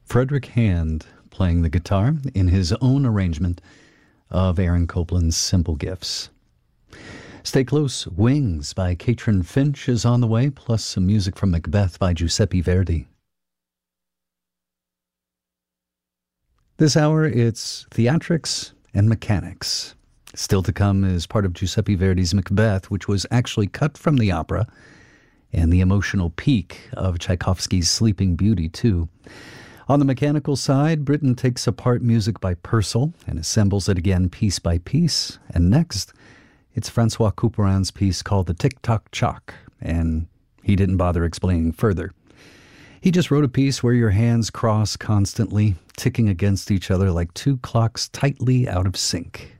Frederick Hand playing the guitar in his own arrangement of Aaron Copland's Simple Gifts. Stay close. Wings by Katrin Finch is on the way, plus some music from Macbeth by Giuseppe Verdi. This hour, it's theatrics and mechanics. Still to come is part of Giuseppe Verdi's Macbeth, which was actually cut from the opera, and the emotional peak of Tchaikovsky's Sleeping Beauty, too. On the mechanical side, Britten takes apart music by Purcell and assembles it again piece by piece. And next, it's Francois Couperin's piece called the Tick-Tock-Chock, and he didn't bother explaining further. He just wrote a piece where your hands cross constantly, ticking against each other like two clocks tightly out of sync.